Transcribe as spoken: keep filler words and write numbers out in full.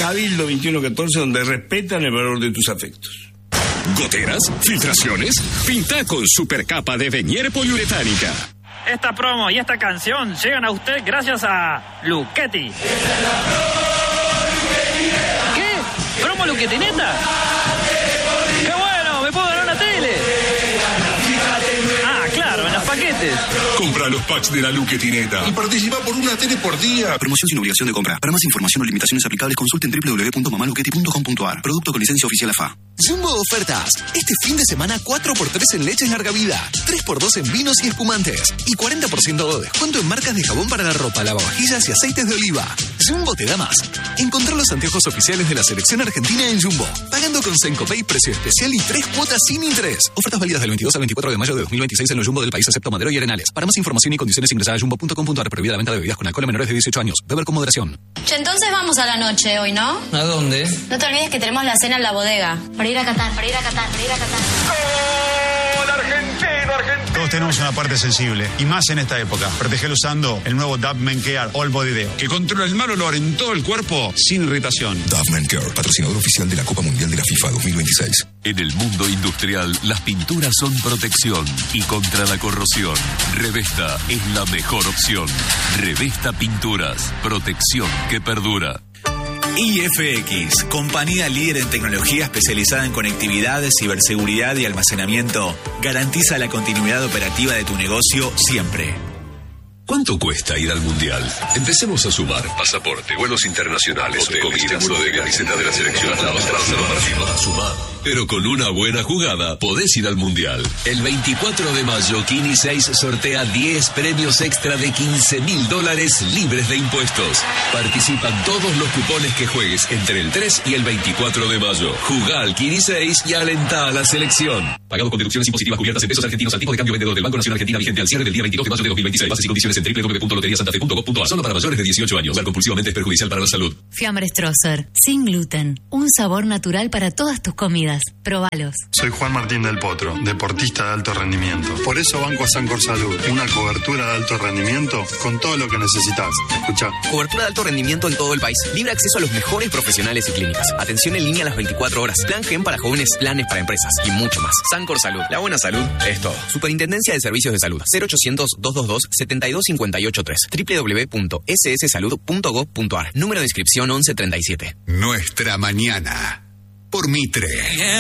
Cabildo veintiuno catorce, donde respetan el valor de tus afectos. ¿Goteras? ¿Filtraciones? Pinta con supercapa de Venier poliuretánica. Esta promo y esta canción llegan a usted gracias a Luchetti. ¿Qué? ¿Promo Luchetti neta? ¡Qué bueno! ¡Me puedo ganar una tele! Ah, claro, en los paquetes. Compra los packs de la Luchetti neta y participa por una tele por día. Promoción sin obligación de compra. Para más información o limitaciones aplicables, consulten doble u doble u doble u punto mamaluchetti punto com punto a r. Producto con licencia oficial A F A. Jumbo Ofertas. Este fin de semana cuatro por tres en leches larga vida, tres por dos en vinos y espumantes y cuarenta por ciento de descuento en marcas de jabón para la ropa, lavavajillas y aceites de oliva. Jumbo te da más. Encontrá los anteojos oficiales de la selección argentina en Jumbo, pagando con Sencopay, precio especial y tres cuotas sin interés. Ofertas válidas del veintidós al veinticuatro de mayo de dos mil veintiséis en los Jumbo del país, excepto Madero y Arenales. Para más información y condiciones ingresá a jumbo punto com punto a r. Prohibida la venta de bebidas con alcohol a menores de dieciocho años. Beber con moderación. Che, entonces vamos a la noche hoy, ¿no? ¿A dónde? No te olvides que tenemos la cena en la bodega. Para ir a Qatar, para ir a Qatar, para ir a Qatar. ¡Gol argentino, argentino! Todos tenemos una parte sensible, y más en esta época. Protegelo usando el nuevo Dove Men Care All Body Deo, Que controla el mal olor en todo el cuerpo sin irritación. Dove Men Care, patrocinador oficial de la Copa Mundial de la FIFA dos mil veintiséis. En el mundo industrial, las pinturas son protección y contra la corrosión. Revesta es la mejor opción. Revesta Pinturas, protección que perdura. I F X, compañía líder en tecnología especializada en conectividad, ciberseguridad y almacenamiento, garantiza la continuidad operativa de tu negocio siempre. ¿Cuánto cuesta ir al Mundial? Empecemos a sumar. Pasaporte, vuelos internacionales, hoteles, comida, seguro de camiseta de la selección. A sumar. Pero con una buena jugada podés ir al Mundial. El veinticuatro de mayo, Kini seis sortea diez premios extra de quince mil dólares libres de impuestos. Participan todos los cupones que juegues entre el tres y el veinticuatro de mayo. Jugá al Kini seis y alentá a la selección. Pagado con deducciones impositivas cubiertas en pesos argentinos al tipo de cambio vendedor del Banco Nacional Argentina vigente al cierre del día veintidós de mayo de dos mil veintiséis. Bases y condiciones en doble u doble u doble u punto lotería santa fe punto gov punto a r. Solo para mayores de dieciocho años. Jugar compulsivamente es perjudicial para la salud. Fiambres Trosser, sin gluten. Un sabor natural para todas tus comidas. Probalos. Soy Juan Martín del Potro, deportista de alto rendimiento. Por eso banco a Sancor Salud, una cobertura de alto rendimiento con todo lo que necesitas. Escuchá. Cobertura de alto rendimiento en todo el país. Libre acceso a los mejores profesionales y clínicas. Atención en línea a las veinticuatro horas. Plan Gen para jóvenes, planes para empresas y mucho más. Sancor Salud. La buena salud es todo. Superintendencia de Servicios de Salud. cero ochocientos, doscientos veintidós, setenta y dos cincuenta y ocho tres. doble u doble u doble u punto s s salud punto gov punto a r. Número de inscripción once treinta y siete. Nuestra mañana. Por Mitre.